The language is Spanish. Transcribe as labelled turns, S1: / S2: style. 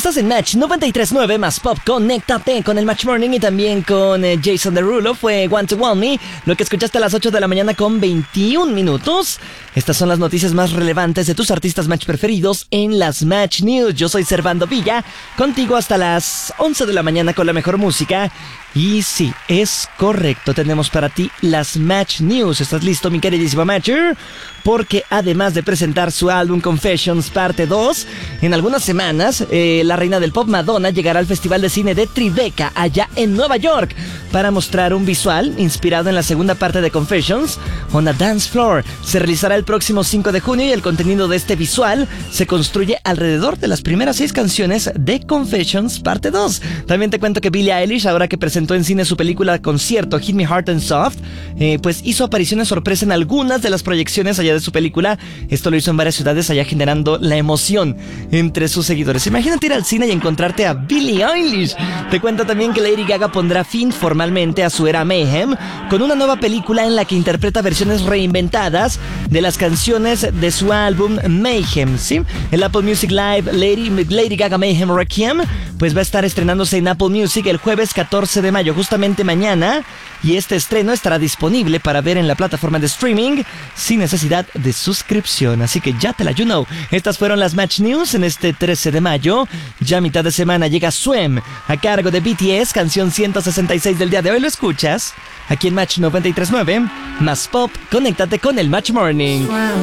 S1: Estás en Match 93.9 más Pop. Conéctate con el Match Morning y también con Jason Derulo. Fue Want to Want Me, lo que escuchaste a las 8 de la mañana con 21 minutos. Estas son las noticias más relevantes de tus artistas Match preferidos en las Match News. Yo soy Servando Villa, contigo hasta las 11 de la mañana con la mejor música. Y sí, es correcto, tenemos para ti las Match News. ¿Estás listo, mi queridísimo Matcher? Porque además de presentar su álbum Confessions Parte 2, en algunas semanas, la reina del pop Madonna llegará al Festival de Cine de Tribeca, allá en Nueva York, para mostrar un visual inspirado en la segunda parte de Confessions, On a Dance Floor. Se realizará el próximo 5 de junio y el contenido de este visual se construye alrededor de las primeras 6 canciones de Confessions Parte 2. También te cuento que Billie Eilish, ahora que presentó en cine su película concierto Hit Me Hard and Soft, pues hizo apariciones sorpresa en algunas de las proyecciones allá de su película. Esto lo hizo en varias ciudades allá, generando la emoción entre sus seguidores. Imagínate ir al cine y encontrarte a Billie Eilish. Te cuento también que Lady Gaga pondrá fin formalmente a su era Mayhem con una nueva película en la que interpreta versiones reinventadas de las canciones de su álbum Mayhem, ¿sí? El Apple Music Live Lady Gaga Mayhem Requiem pues va a estar estrenándose en Apple Music el jueves 14 de mayo, justamente mañana, y este estreno estará disponible para ver en la plataforma de streaming sin necesidad de suscripción, así que ya te la you know. Estas fueron las Match News en este 13 de mayo. Ya a mitad de semana llega Swim a cargo de BTS, canción 166 del día de hoy. Lo escuchas aquí en Match 93.9 más Pop. Conéctate con el Match Morning.